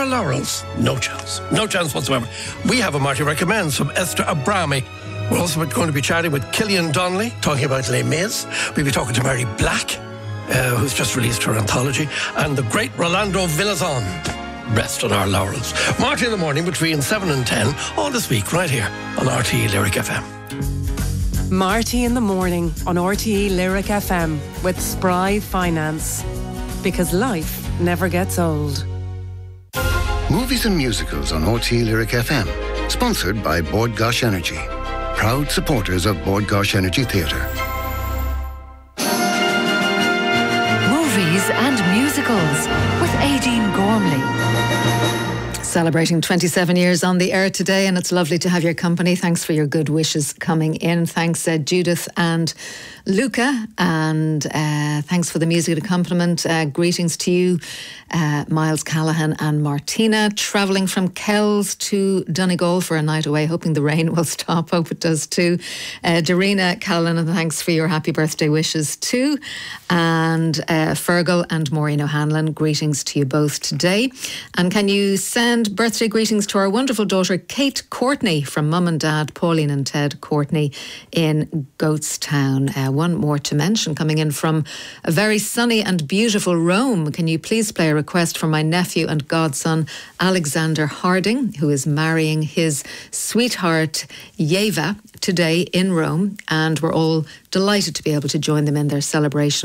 our laurels? No chance. No chance whatsoever. We have a Marty Recommends from Esther Abrami. We're also going to be chatting with Killian Donnelly, talking about Les Mis. We'll be talking to Mary Black, who's just released her anthology, and the great Rolando Villazon. Rest on our laurels. Marty in the morning between 7 and 10, all this week, right here on RTE Lyric FM. Marty in the morning on RTE Lyric FM with Spry Finance. Because life never gets old. Movies and musicals on RTE Lyric FM. Sponsored by Bord Gáis Energy. Proud supporters of Bord Gáis Energy Theatre. Movies and musicals with Aideen Gormley. Celebrating 27 years on the air today, and it's lovely to have your company. Thanks for your good wishes coming in. Thanks Judith and Luca, and thanks for the music accompaniment. Greetings to you, Miles Callahan and Martina, travelling from Kells to Donegal for a night away, hoping the rain will stop. Hope it does too. Darina Callan, and thanks for your happy birthday wishes too. And Fergal and Maureen O'Hanlon, greetings to you both today. And can you send birthday greetings to our wonderful daughter Kate Courtney from Mum and Dad, Pauline and Ted Courtney in Goatstown. One more to mention, coming in from a very sunny and beautiful Rome. Can you please play a request for my nephew and godson Alexander Harding, who is marrying his sweetheart Yeva today in Rome, and we're all delighted to be able to join them in their celebration